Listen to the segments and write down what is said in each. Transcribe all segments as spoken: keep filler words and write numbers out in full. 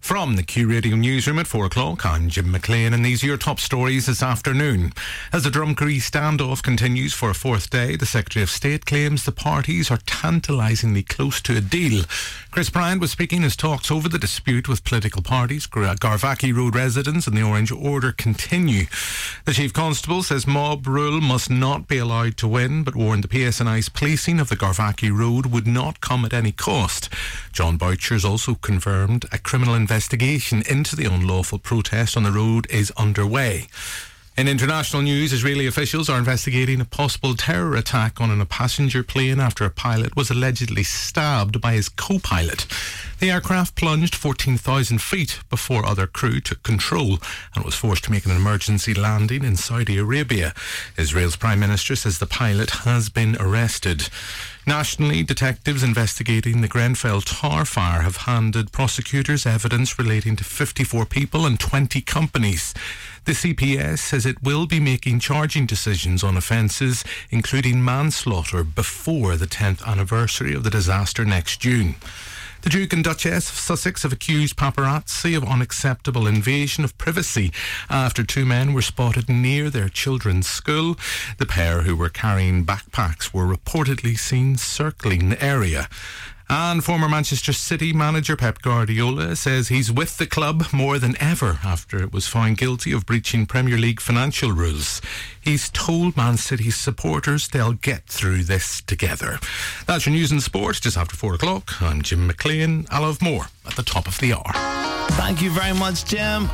From the Q Radio Newsroom at four o'clock, I'm Jim McLean, and these are your top stories this afternoon. As the Drumcree standoff continues for a fourth day, the Secretary of State claims the parties are tantalisingly close to a deal. Chris Bryant was speaking as talks over the dispute with political parties, Garvackie Road residents and the Orange Order continue. The Chief Constable says mob rule must not be allowed to win, but warned the P S N I's policing of the Garvackie Road would not come at any cost. John Boucher's also confirmed a criminal investigation into the unlawful protest on the road is underway. In international news, Israeli officials are investigating a possible terror attack on a passenger plane after a pilot was allegedly stabbed by his co-pilot. The aircraft plunged fourteen thousand feet before other crew took control and was forced to make an emergency landing in Saudi Arabia. Israel's Prime Minister says the pilot has been arrested. Nationally, detectives investigating the Grenfell Tower fire have handed prosecutors evidence relating to fifty-four people and twenty companies. The C P S says it will be making charging decisions on offences, including manslaughter, before the tenth anniversary of the disaster next June. The Duke and Duchess of Sussex have accused paparazzi of unacceptable invasion of privacy after two men were spotted near their children's school. The pair, who were carrying backpacks, were reportedly seen circling the area. And former Manchester City manager Pep Guardiola says he's with the club more than ever after it was found guilty of breaching Premier League financial rules. He's told Man City's supporters they'll get through this together. That's your news and sport just after four o'clock. I'm Jim McLean. I'll have more at the top of the hour. Thank you very much, Jim.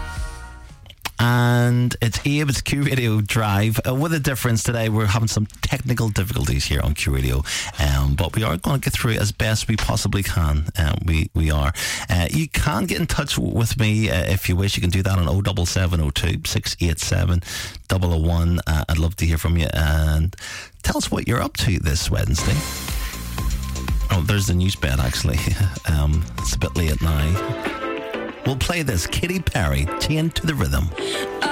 And it's Abe's Q Radio Drive. Uh, with a difference today, we're having some technical difficulties here on Q Radio, um, but we are going to get through it as best we possibly can. Uh, we we are. Uh, you can get in touch with me uh, if you wish. You can do that on oh seven seven oh two, six eight seven, oh oh one. Uh, I'd love to hear from you, and tell us what you're up to this Wednesday. Oh, there's the news bed, actually. um, it's a bit late now. We'll play this. Katy Perry, Chained to the Rhythm.